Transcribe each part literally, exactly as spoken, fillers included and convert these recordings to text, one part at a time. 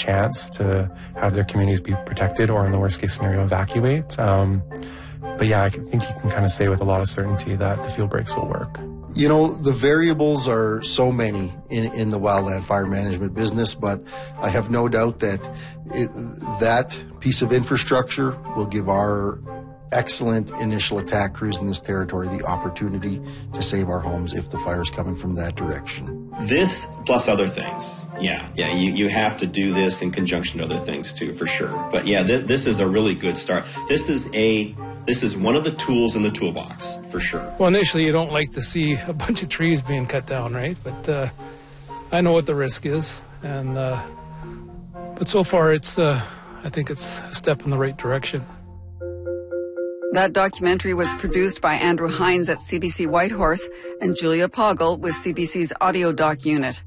chance to have their communities be protected or in the worst case scenario evacuate. Um, but yeah, I think you can kind of say with a lot of certainty that the fuel breaks will work. You know, the variables are so many in, in the wildland fire management business, but I have no doubt that it, that piece of infrastructure will give our excellent initial attack crews in this territory the opportunity to save our homes if the fire is coming from that direction. This plus other things. Yeah, yeah, you, you have to do this in conjunction with other things too, for sure. But yeah, th- this is a really good start. This is a This is one of the tools in the toolbox, for sure. Well, initially, you don't like to see a bunch of trees being cut down, right? But uh, I know what the risk is. and uh, But so far, it's uh, I think it's a step in the right direction. That documentary was produced by Andrew Hines at C B C Whitehorse and Julia Poggle with C B C's Audio Doc Unit.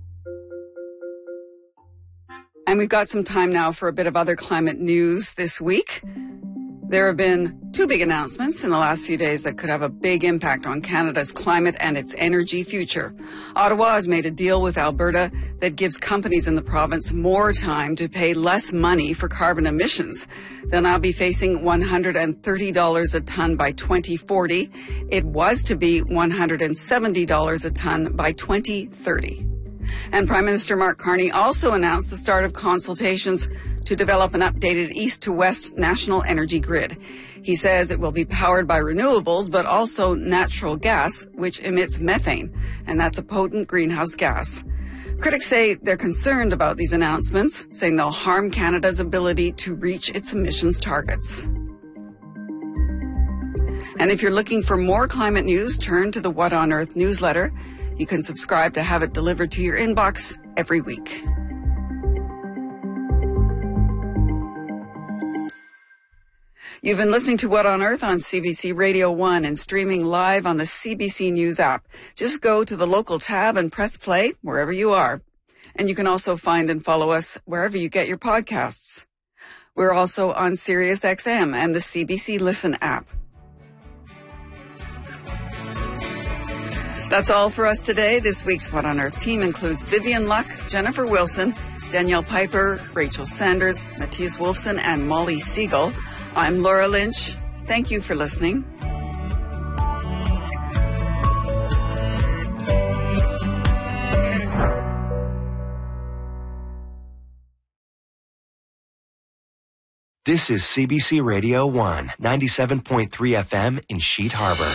And we've got some time now for a bit of other climate news this week. There have been two big announcements in the last few days that could have a big impact on Canada's climate and its energy future. Ottawa has made a deal with Alberta that gives companies in the province more time to pay less money for carbon emissions. They'll now be facing one hundred thirty dollars a ton by twenty forty. It was to be one hundred seventy dollars a ton by twenty thirty. And Prime Minister Mark Carney also announced the start of consultations to develop an updated east to west national energy grid. He says it will be powered by renewables, but also natural gas, which emits methane, and that's a potent greenhouse gas. Critics say they're concerned about these announcements, saying they'll harm Canada's ability to reach its emissions targets. And if you're looking for more climate news, turn to the What on Earth newsletter. You can subscribe to have it delivered to your inbox every week. You've been listening to What on Earth on C B C Radio one and streaming live on the C B C News app. Just go to the local tab and press play wherever you are. And you can also find and follow us wherever you get your podcasts. We're also on Sirius X M and the C B C Listen app. That's all for us today. This week's What on Earth team includes Vivian Luck, Jennifer Wilson, Danielle Piper, Rachel Sanders, Matthias Wolfson, and Molly Siegel. I'm Laura Lynch. Thank you for listening. This is C B C Radio one, ninety-seven point three F M in Sheet Harbor.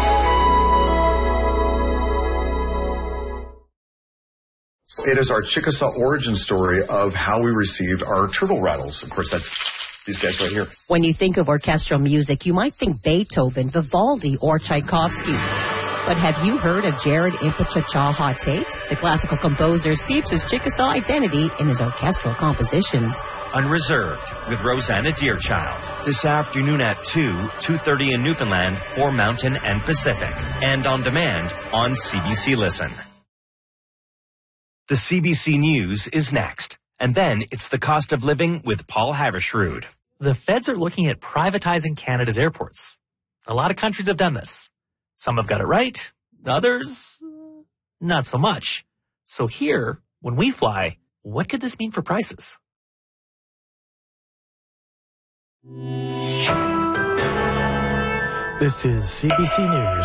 It is our Chickasaw origin story of how we received our turtle rattles. Of course, that's these guys right here. When you think of orchestral music, you might think Beethoven, Vivaldi, or Tchaikovsky. But have you heard of Jared Impechachaha Tate? The classical composer steeps his Chickasaw identity in his orchestral compositions. Unreserved with Rosanna Deerchild. This afternoon at two, two thirty in Newfoundland for Mountain and Pacific. And on demand on C B C Listen. The C B C News is next. And then it's the cost of living with Paul Havershrud. The feds are looking at privatizing Canada's airports. A lot of countries have done this. Some have got it right. Others, not so much. So here, when we fly, what could this mean for prices? This is C B C News.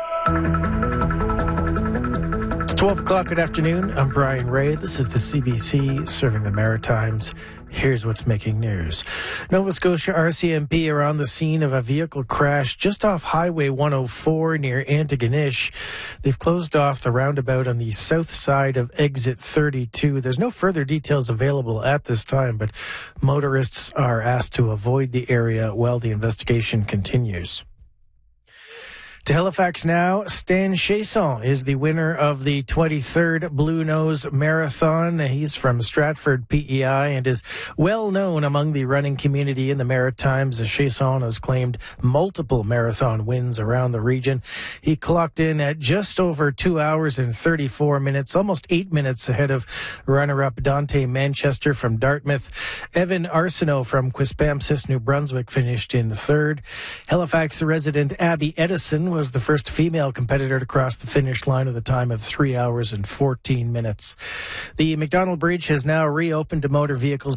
It's twelve o'clock good afternoon. I'm Brian Ray. This is the C B C serving the Maritimes. Here's what's making news. Nova Scotia R C M P are on the scene of a vehicle crash just off Highway one oh four near Antigonish. They've closed off the roundabout on the south side of exit thirty-two. There's no further details available at this time, but motorists are asked to avoid the area while the investigation continues. To Halifax now, Stan Chasson is the winner of the twenty-third Blue Nose Marathon. He's from Stratford, P E I, and is well known among the running community in the Maritimes. Chasson has claimed multiple marathon wins around the region. He clocked in at just over two hours and thirty-four minutes, almost eight minutes ahead of runner-up Dante Manchester from Dartmouth. Evan Arsenault from Quispamsis, New Brunswick, finished in third. Halifax resident Abby Edison was the first female competitor to cross the finish line at the time of three hours and fourteen minutes. The Macdonald Bridge has now reopened to motor vehicles